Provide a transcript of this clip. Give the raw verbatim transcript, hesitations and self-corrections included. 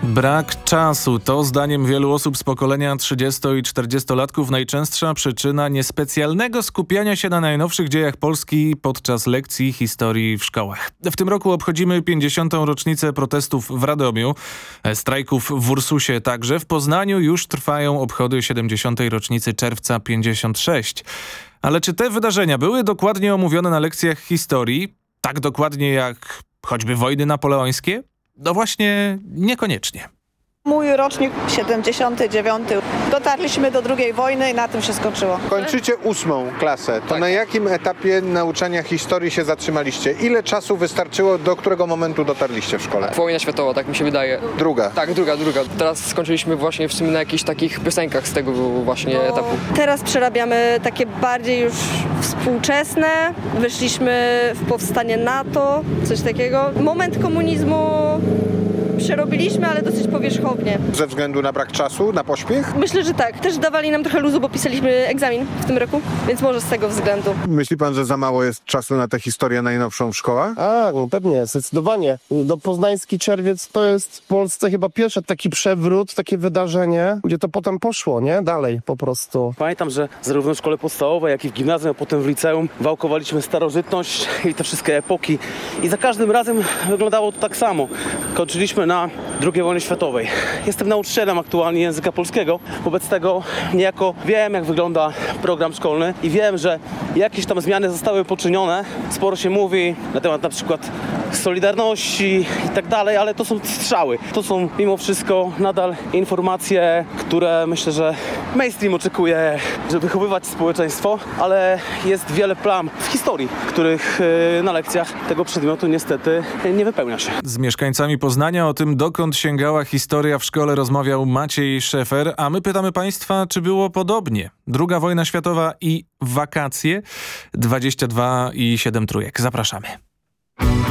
Brak czasu to zdaniem wielu osób z pokolenia trzydziesto- i czterdziestolatków najczęstsza przyczyna niespecjalnego skupiania się na najnowszych dziejach Polski podczas lekcji historii w szkołach. W tym roku obchodzimy pięćdziesiątą rocznicę protestów w Radomiu, strajków w Ursusie także. W Poznaniu już trwają obchody siedemdziesiątej rocznicy czerwca pięćdziesiąt sześć. Ale czy te wydarzenia były dokładnie omówione na lekcjach historii? Tak dokładnie jak choćby wojny napoleońskie? No właśnie, niekoniecznie. Mój rocznik siedemdziesiąty dziewiąty. Dotarliśmy do drugiej wojny i na tym się skończyło. Kończycie ósmą klasę. To Tak. na jakim etapie nauczania historii się zatrzymaliście? Ile czasu wystarczyło, do którego momentu dotarliście w szkole? Wojna światowa, tak mi się wydaje. Druga. Tak, druga, druga. Teraz skończyliśmy właśnie w sumie na jakichś takich piosenkach z tego właśnie etapu. Teraz przerabiamy takie bardziej już współczesne. Wyszliśmy w powstanie NATO, coś takiego. Moment komunizmu przerobiliśmy, ale dosyć powierzchownie. Ze względu na brak czasu, na pośpiech? Myślę, że tak. Też dawali nam trochę luzu, bo pisaliśmy egzamin w tym roku, więc może z tego względu. Myśli pan, że za mało jest czasu na tę historię najnowszą w szkołach? A, no pewnie, zdecydowanie. No, Poznański Czerwiec to jest w Polsce chyba pierwszy taki przewrót, takie wydarzenie, gdzie to potem poszło, nie? Dalej po prostu. Pamiętam, że zarówno w szkole podstawowej, jak i w gimnazjum, a potem w liceum wałkowaliśmy starożytność i te wszystkie epoki. I za każdym razem wyglądało to tak samo. Kończyliśmy na drugiej wojnie światowej. Jestem nauczycielem aktualnie języka polskiego. Wobec tego niejako wiem, jak wygląda program szkolny i wiem, że jakieś tam zmiany zostały poczynione. Sporo się mówi na temat na przykład Solidarności i tak dalej, ale to są strzały. To są mimo wszystko nadal informacje, które myślę, że mainstream oczekuje, żeby wychowywać społeczeństwo, ale jest wiele plam w historii, których na lekcjach tego przedmiotu niestety nie wypełnia się. Z mieszkańcami Poznania o tym, dokąd sięgała historia w szkole, rozmawiał Maciej Szefer, a my pytamy państwa, czy było podobnie. Druga wojna światowa i wakacje. dwadzieścia dwa i siedem trójek. Zapraszamy.